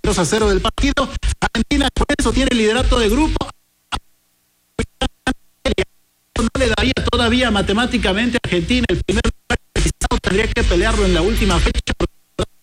2-0 del partido. Argentina por eso tiene el liderato de grupo. No le daría todavía matemáticamente a Argentina el primer lugar, tendría que pelearlo en la última fecha.